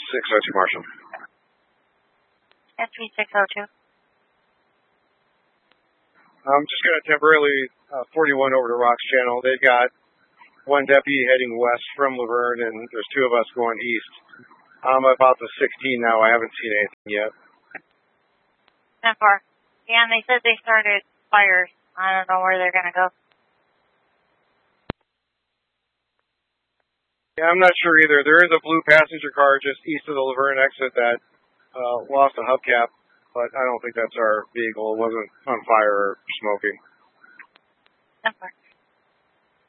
602 Marshall. SP602. I'm just going to temporarily 41 over to Rocks Channel. They've got one deputy heading west from Laverne, and there's two of us going east. I'm about the 16 now. I haven't seen anything yet. 10-4. Yeah, and they said they started fires. I don't know where they're going to go. Yeah, I'm not sure either. There is a blue passenger car just east of the Laverne exit that lost a hubcap, but I don't think that's our vehicle. It wasn't on fire or smoking. 10-4.